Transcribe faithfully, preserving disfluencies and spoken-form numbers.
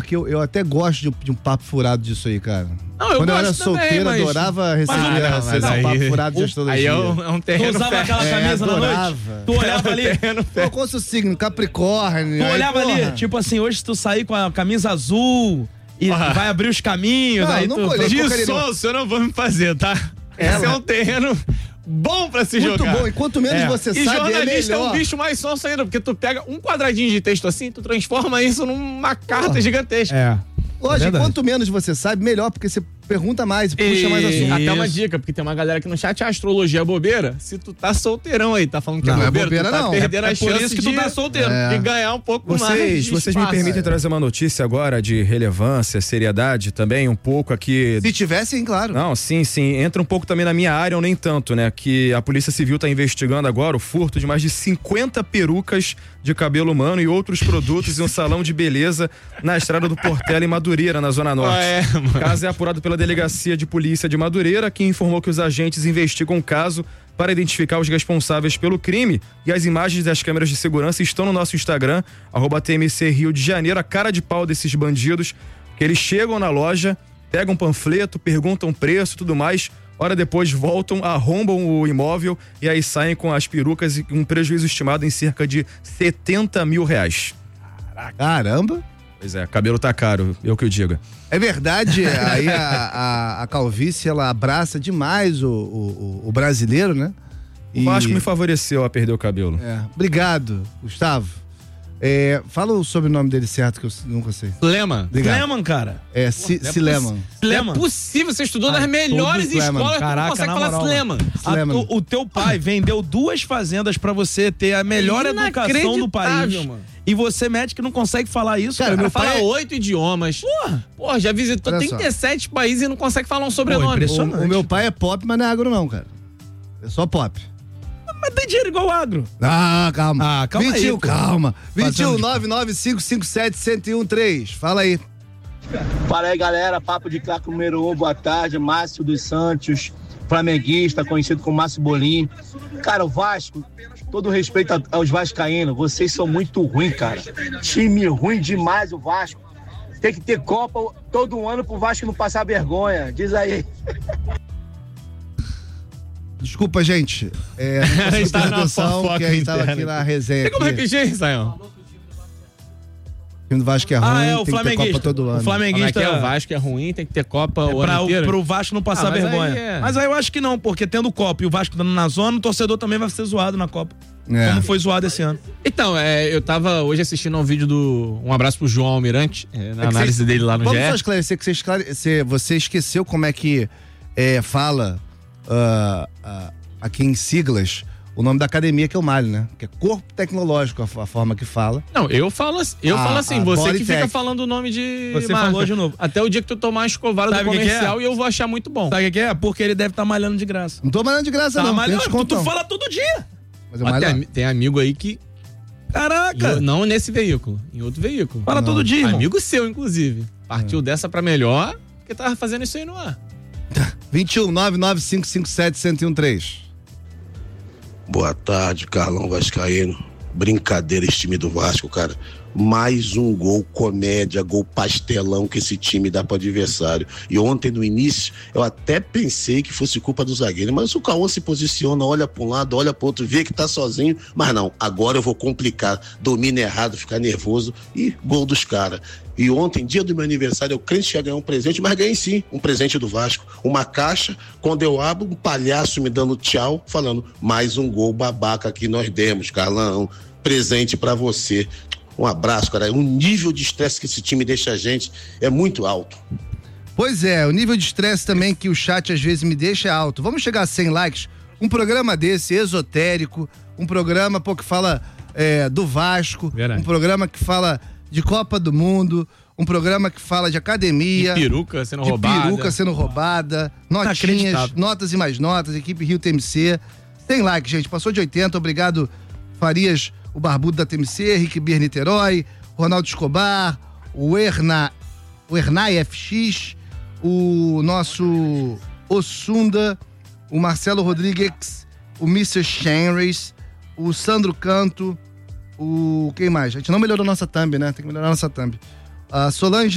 porque eu, eu até gosto de, de um papo furado disso aí, cara. Não, eu Quando eu era gosto também, solteiro, mas... adorava receber Mas, não, esse mas aí, papo furado de astrologia. Aí é um, é um terreno. Tu usava fértil. aquela camisa É, na noite? adorava. Tu olhava ali. Qual qual é o seu signo? Capricórnio. Tu aí, olhava porra. ali, tipo assim, hoje tu sair com a camisa azul e Ah. vai abrir os caminhos. Não, aí não tu... olhei. De sonso eu não vou me fazer, tá? Esse é um terreno bom pra se Muito jogar. bom. E quanto menos É. você E sabe, é jornalista é, melhor. um bicho mais sonso ainda, porque tu pega um quadradinho de texto assim, tu transforma isso numa carta Porra. gigantesca. É. Lógico, verdade. quanto menos você sabe, melhor, porque você pergunta mais, puxa E mais assunto. até uma Isso. dica, porque tem uma galera que no chat a astrologia é bobeira. Se tu tá solteirão aí, tá falando que Não, é é bobeira, bobeira tu tá não. perdendo É a por chance isso que tu de, tá solteiro. É. de ganhar um pouco mais Vocês, de vocês me espaço. permitem trazer uma notícia agora de relevância, seriedade também, um pouco aqui. Se tivessem, claro. Não, sim, sim. Entra um pouco também na minha área, ou nem tanto, né? Que a Polícia Civil está investigando agora o furto de mais de cinquenta perucas de cabelo humano e outros produtos em um salão de beleza na estrada do Portela, em Madureira, na Zona Norte. Ah, é, mano. O caso é apurado pela Delegacia de Polícia de Madureira, que informou que os agentes investigam o caso para identificar os responsáveis pelo crime, e as imagens das câmeras de segurança estão no nosso Instagram, arroba T M C Rio de Janeiro. A cara de pau desses bandidos, que eles chegam na loja, pegam um panfleto, perguntam preço e tudo mais, hora depois voltam, arrombam o imóvel e aí saem com as perucas e um prejuízo estimado em cerca de setenta mil reais. Caramba. Pois é, cabelo tá caro, eu que eu diga. É verdade, aí a, a, a calvície, ela abraça demais o, o, o brasileiro, né? O Vasco me favoreceu a perder o cabelo. É. Obrigado, Gustavo. É, fala o sobrenome dele certo, que eu nunca sei. Lema. Obrigado. Leman, cara. É, Si- Não é Sileman. Não Leman. é possível, você estudou Ai, nas melhores todos Leman. escolas, tu não Caraca, consegue na falar moral, Sleman. A- Sleman. o, o teu pai vendeu duas fazendas pra você ter a melhor educação do país. Inacreditável, mano. E você, médico, não consegue falar isso, Cara, cara. meu Meu pai pai fala é- oito idiomas. Porra. Porra, já visitou Olha só. trinta e sete países e não consegue falar um sobrenome. impressionante. O, o meu pai é pop, mas não é agro não, cara. É só pop. Mas tem dinheiro igual agro. Ah, calma. Ah, calma vinte e um, aí, pô. calma. vinte e um, Fazendo de- nove nove cinco cinco sete, um um três. Fala aí. Fala aí, galera. Papo de Craco número um, boa tarde. Márcio dos Santos, flamenguista, conhecido como Márcio Bolim. Cara, o Vasco, todo respeito a- aos vascaínos, vocês são muito ruins, cara. Time ruim demais o Vasco. Tem que ter Copa todo ano pro Vasco não passar vergonha. Diz aí. Desculpa, gente. É, não A consigo gente tá prestar na atenção, fofoca porque a gente tava interna. aqui na resenha. Tem como aqui. repetir, Sayão? O time do Vasco é ruim, Ah, é, o tem que ter flamenguista. Copa todo ano. O Como é flamenguista. que é? O Vasco é ruim, tem que ter Copa o Pra, ano o, inteiro? pro Vasco não passar Ah, mas vergonha. aí é- Mas aí eu acho que não, porque tendo Copa e o Vasco dando na zona, o torcedor também vai ser zoado na Copa. É. Como foi zoado esse ano. Então, é, eu tava hoje assistindo um vídeo do... Um abraço pro João Almirante, é, na É que análise cê- dele lá no Vamos G só E. esclarecer que você, esclare... você- você esqueceu como é que é, fala ah, ah, aqui em siglas o nome da academia que eu malho, né? Que é Corpo Tecnológico, a, a forma que fala. Não, eu falo assim, eu A- falo assim a você que Bodytech. fica falando o nome de Você marca. falou de novo. Até o dia que tu tomar a escovada Sabe do o que que é? comercial e eu vou achar muito bom. Sabe o que que é? Porque ele deve estar malhando de graça. Não tô malhando de graça, Tá não. malhando, Tem tu, descontão. tu fala todo dia. Mas eu Ó, malho tem, lá. ami- tem amigo aí que... Caraca. Não nesse veículo, em outro veículo. Fala Não. todo dia, irmão. Amigo seu, inclusive. Partiu dessa pra melhor, porque tava fazendo isso aí no ar. vinte e um, nove nove cinco cinco sete, um um três. Boa tarde, Carlão Vascaíno. Brincadeira esse time do Vasco, cara. Mais um gol comédia, gol pastelão que esse time dá pro adversário. E ontem, no início, eu até pensei que fosse culpa do zagueiro, mas o Cauã se posiciona, olha pra um lado, olha pro outro, vê que tá sozinho, mas não, agora eu vou complicar, domina errado, ficar nervoso e gol dos caras. E ontem, dia do meu aniversário, eu crente que ia ganhar um presente, mas ganhei sim, um presente do Vasco. Uma caixa, quando eu abro, um palhaço me dando tchau, falando, mais um gol babaca que nós demos, Carlão, presente pra você. Um abraço, cara. O nível de estresse que esse time deixa a gente é muito alto. Pois é, o nível de estresse também que o chat às vezes me deixa é alto. Vamos chegar a cem likes? Um programa desse, esotérico, um programa pô, que fala é, do Vasco, Verdade. um programa que fala de Copa do Mundo, um programa que fala de academia, De peruca sendo de roubada. peruca sendo roubada, notinhas, Inacreditável. notas e mais notas, equipe Rio T M C. cem likes, gente, passou de oitenta, obrigado Farias, o barbudo da T M C, Henrique Bir Niterói, Ronaldo Escobar, o Erna, o Ernai F X, o nosso Ossunda, o Marcelo Rodrigues, o mister Shenrys, o Sandro Canto, o... quem mais? A gente não melhorou nossa thumb, né? Tem que melhorar nossa thumb. A Solange